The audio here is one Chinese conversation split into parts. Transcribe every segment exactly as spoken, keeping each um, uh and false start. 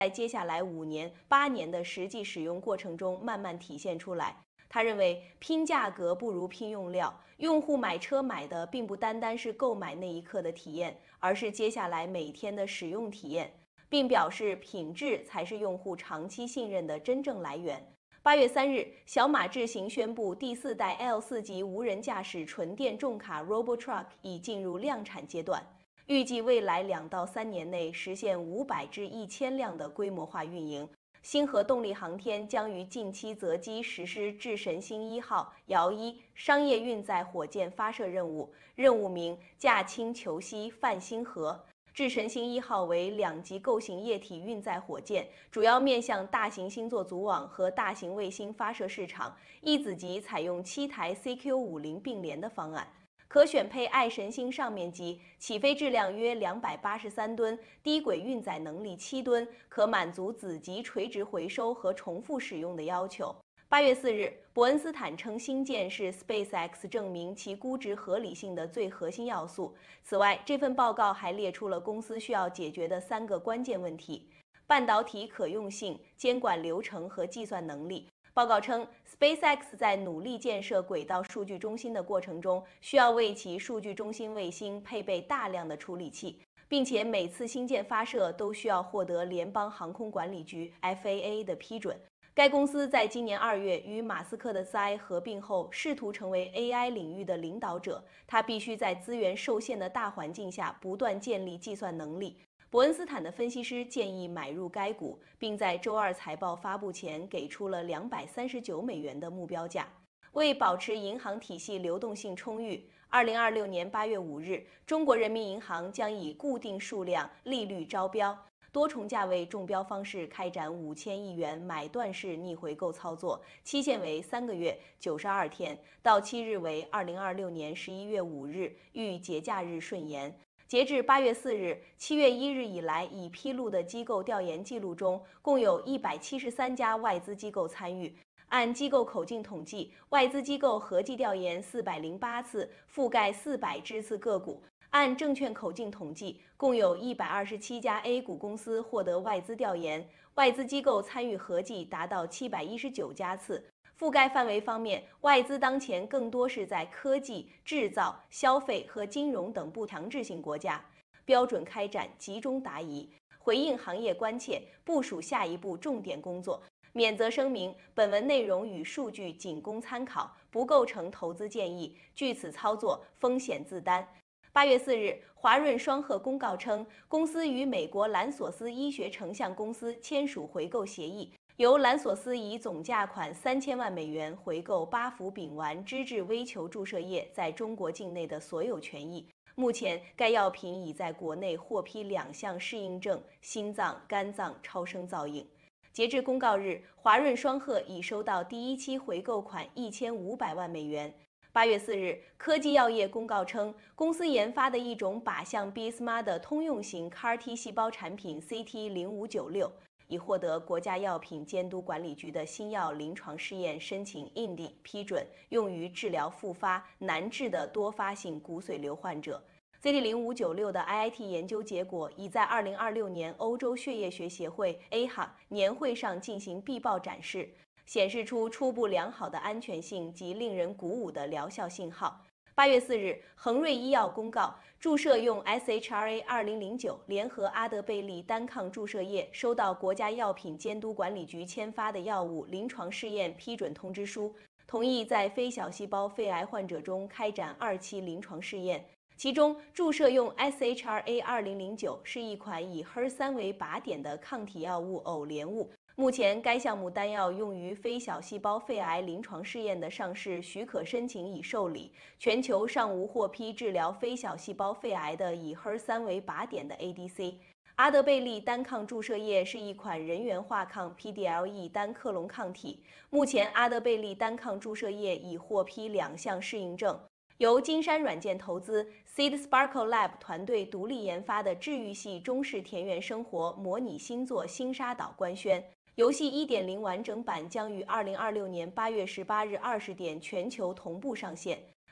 在接下来五年、八年的实际使用过程中慢慢体现出来。他认为，拼价格不如拼用料，用户买车买的并不单单是购买那一刻的体验，而是接下来每天的使用体验，并表示品质才是用户长期信任的真正来源。八月三日，小马智行宣布，第四代 L 四 级无人驾驶纯电重卡 Robotruck 已进入量产阶段，预计未来两到三年内实现五百至一千辆的规模化运营。星河动力航天将于近期择机实施智神星一号遥一商业运载火箭发射任务，任务名驾轻求羲泛星河。智神星一号为两级构型液体运载火箭，主要面向大型星座组网和大型卫星发射市场。一子级采用七台 C Q 五十并联的方案，可选配爱神星上面级，起飞质量约两百八十三吨，低轨运载能力七吨，可满足子级垂直回收和重复使用的要求。八月四日，伯恩斯坦称星舰是 SpaceX 证明其估值合理性的最核心要素。此外，这份报告还列出了公司需要解决的三个关键问题：半导体可用性、监管流程和计算能力。报告称 ，SpaceX 在努力建设轨道数据中心的过程中，需要为其数据中心卫星配备大量的处理器，并且每次星舰发射都需要获得联邦航空管理局 F A A 的批准。该公司在今年二月与马斯克的 X A I 合并后，试图成为 A I 领域的领导者。它必须在资源受限的大环境下不断建立计算能力。伯恩斯坦的分析师建议买入该股，并在周二财报发布前给出了两百三十九美元的目标价。为保持银行体系流动性充裕，二零二六年八月五日，中国人民银行将以固定数量利率招标。多重价位中标方式开展五千亿元买断式逆回购操作，期限为三个月九十二天，到期日为二零二六年十一月五日，遇节假日顺延。截至八月四日，七月一日以来已披露的机构调研记录中，共有一百七十三家外资机构参与。按机构口径统计，外资机构合计调研四百零八次，覆盖四百只次个股。按证券口径统计，共有一百二十七家 A 股公司获得外资调研，外资机构参与合计达到七百一十九家次。覆盖范围方面，外资当前更多是在科技、制造、消费和金融等不强制性国家。标准开展集中答疑，回应行业关切，部署下一步重点工作。免责声明：本文内容与数据仅供参考，不构成投资建议，据此操作风险自担。八月四日，华润双鹤公告称，公司与美国兰索斯医学成像公司签署回购协议，由兰索斯以总价款三千万美元回购巴福丙烷脂质微球注射液在中国境内的所有权益。目前，该药品已在国内获批两项适应症：心脏、肝脏超声造影。截至公告日，华润双鹤已收到第一期回购款一千五百万美元。八月四日，科技药业公告称，公司研发的一种靶向 B S M A 的通用型 C A R T 细胞产品 C T 零五九六已获得国家药品监督管理局的新药临床试验申请 I N D 批准，用于治疗复发难治的多发性骨髓瘤患者。C T 零五九六的 I I T 研究结果已在二零二六年欧洲血液学协会 A H A 年会上进行必报展示，显示出初步良好的安全性及令人鼓舞的疗效信号。八月四日，恒瑞医药公告，注射用 S H R A 二零零九联合阿德贝利单抗注射液收到国家药品监督管理局签发的药物临床试验批准通知书，同意在非小细胞肺癌患者中开展二期临床试验。其中，注射用 S H R A 二零零九是一款以 H E R 三 为靶点的抗体药物偶联物。目前，该项目单药用于非小细胞肺癌临床试验的上市许可申请已受理，全球尚无获批治疗非小细胞肺癌的以 H E R 三 为靶点的 A D C。阿德贝利单抗注射液是一款人源化抗 P D L E 单克隆抗体，目前阿德贝利单抗注射液已获批两项适应症。由金山软件投资 Seed Sparkle Lab 团队独立研发的治愈系中式田园生活模拟星座星沙岛官宣，游戏 一点零 完整版将于二零二六年八月十八日二十点全球同步上线。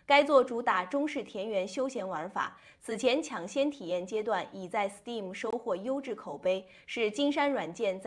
该作主打中式田园休闲玩法，此前抢先体验阶段已在 Steam 收获优质口碑，是金山软件在